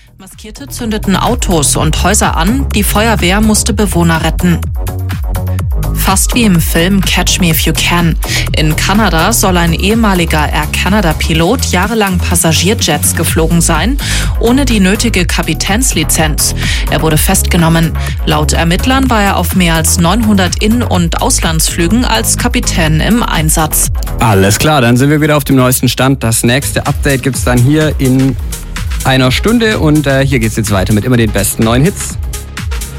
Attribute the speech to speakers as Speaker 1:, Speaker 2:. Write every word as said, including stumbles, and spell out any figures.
Speaker 1: Maskierte zündeten Autos und Häuser an, die Feuerwehr musste Bewohner retten. Fast wie im Film Catch Me If You Can. In Kanada soll ein ehemaliger Air Canada-Pilot jahrelang Passagierjets geflogen sein, ohne die nötige Kapitänslizenz. Er wurde festgenommen. Laut Ermittlern war er auf mehr als neunhundert In- und Auslandsflügen als Kapitän im Einsatz.
Speaker 2: Alles klar, dann sind wir wieder auf dem neuesten Stand. Das nächste Update gibt's dann hier in einer Stunde und äh, hier geht's jetzt weiter mit immer den besten neuen Hits.